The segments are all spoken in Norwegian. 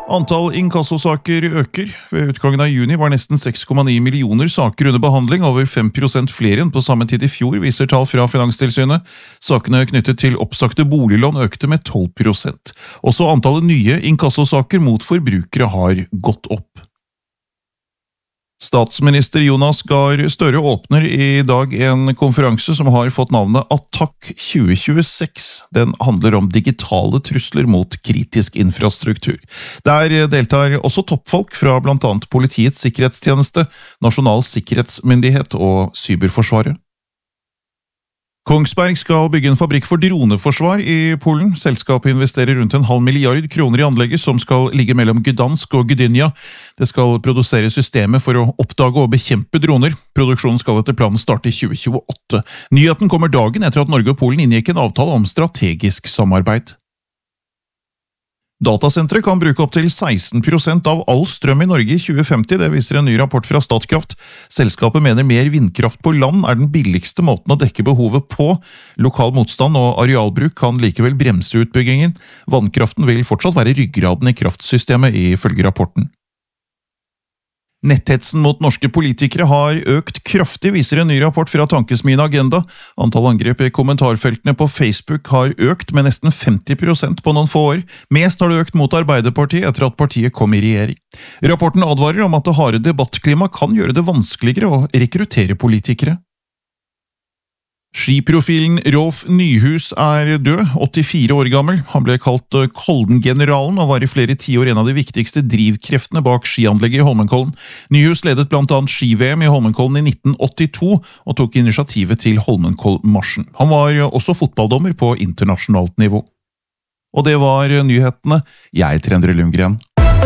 Antall inkassosaker øker. Ved utgangen av juni var nesten 6,9 millioner saker under behandling, over 5% flere enn på samme tid i fjor, viser tall fra Finanstilsynet. Sakene knyttet til oppsagte boliglån økte med 12%. Også antallet nye inkassosaker mot forbrukere har gått opp. Statsminister Jonas Gahr Støre åpner i dag en konferanse som har fått navnet Attack 2026. Den handler om digitale trusler mot kritisk infrastruktur. Der deltar også toppfolk fra blant annet Politiets sikkerhetstjeneste, Nasjonal sikkerhetsmyndighet og Cyberforsvaret. Kongsberg skal bygge en fabrikk for droneforsvar i Polen. Selskapet investerer rundt 0,5 milliard kroner i anlegget som skal ligge mellom Gdansk og Gdynia. Det skal produsere systemet for å oppdage og bekjempe droner. Produksjonen skal etter planen starte i 2028. Nyheten kommer dagen etter at Norge og Polen inngikk en avtale om strategisk samarbeid. Datasentre kan bruke opp til 16% av all strøm i Norge i 2050, det viser en ny rapport fra Statkraft. Selskapet mener mer vindkraft på land er den billigste måten å dekke behovet på. Lokal motstand og arealbruk kan likevel bremse utbyggingen. Vannkraften vil fortsatt være ryggraden i kraftsystemet, ifølge rapporten. Netthetsen mot norske politikere har økt kraftig, viser en ny rapport fra Tankesmien Agenda. Antall angrep i kommentarfeltene på Facebook har økt med nesten 50% på noen få år. Mest har det økt mot Arbeiderpartiet etter at partiet kom i regjering. Rapporten advarer om at det harde debattklimaet kan gjøre det vanskeligere å rekruttere politikere. Skiprofilen Rolf Nyhus er død, 84 år gammel. Han ble kalt Kolden-generalen og var i flere tiår en av de viktigste drivkreftene bak skianlegget i Holmenkollen. Nyhus ledet blant annet ski-VM i Holmenkollen i 1982 og tok initiativet til Holmenkollmarsjen. Han var også fotballdommer på internasjonalt nivå. Og det var nyhetene. Jeg heter Endre Lundgren.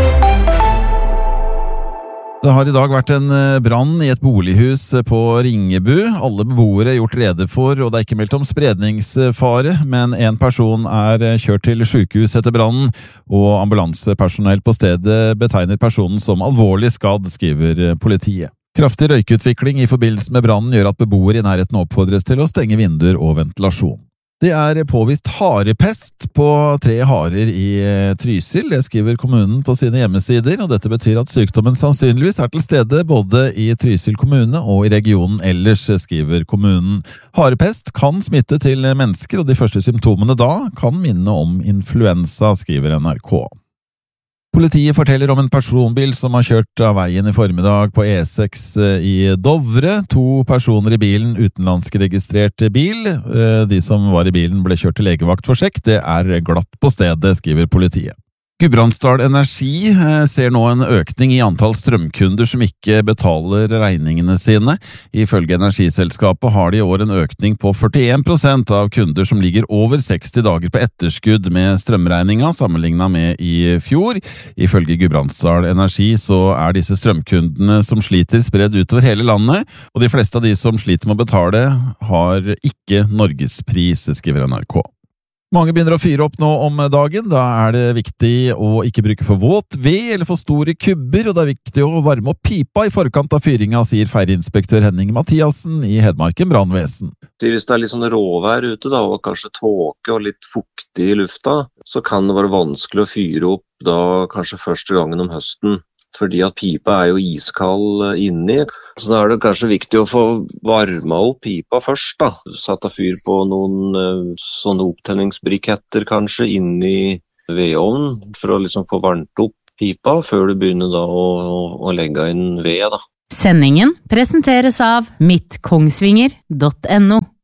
Det har i dag vært en brann i et bolighus på Ringebu. Alle beboere er gjort rede for, og det er ikke meldt om spredningsfare, men en person er kjørt til sykehus etter brannen, og ambulansepersonell på stedet betegner personen som alvorlig skadd, skriver politiet. Kraftig røykutvikling i forbindelse med brannen gjør at beboere i nærheten oppfordres til å stenge vinduer og ventilasjon. Det er påvist harepest på 3 harer i Trysil, det skriver kommunen på sine hjemmesider, og dette betyr at sykdommen sannsynligvis er til stede både i Trysil kommune og i regionen ellers, skriver kommunen. Harepest kan smitte til mennesker, og de første symptomene da kan minne om influensa, skriver NRK. Politiet forteller om en personbil som har kjørt av veien i formiddag på E6 i Dovre. 2 personer i bilen, utenlandsk registrert bil. De som var i bilen ble kjørt til legevakt for sjekk. Det er glatt på stedet, skriver politiet. Gudbrandsdal Energi ser nå en økning i antall strømkunder som ikke betaler regningene sine. Ifølge energiselskapet har de i år en økning på 41% av kunder som ligger over 60 dager på etterskudd med strømregninga sammenlignet med i fjor. Ifølge Gudbrandsdal Energi så er disse strømkundene som sliter spredd utover hele landet, og de fleste av de som sliter med å betale har ikke norgespris, skriver NRK. Mange begynner å fyre opp nå om dagen. Da er det viktig å ikke bruke for våt ved eller for store kubber, og det er viktig å varme opp pipa i forkant av fyringa, sier feirinspektør Henning Mathiassen i Hedmarken brannvesen. Hvis det er litt sånn råvær ute da, og kanskje tåke og litt fuktig i lufta, så kan det være vanskelig å fyre opp da kanskje første gangen om høsten. Fordi at pipa er jo iskald inni, så da er det kanskje viktig å få varma opp pipa først da. Satt av fyr på noen sånne opptenningsbriketter kanskje inni vedovnen, for å liksom få varmt opp pipa før du begynner da å legge inn ved da. Sendingen presenteres av mittkongsvinger.no.